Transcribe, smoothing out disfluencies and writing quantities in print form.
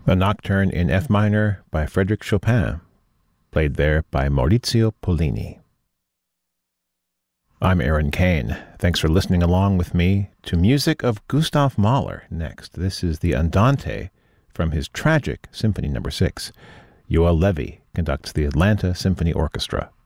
A Nocturne in F minor by Frédéric Chopin, played there by Maurizio Pollini. I'm Aaron Kane. Thanks for listening along with me to music of Gustav Mahler next. This is the Andante from his tragic Symphony No. 6. Yoel Levy conducts the Atlanta Symphony Orchestra.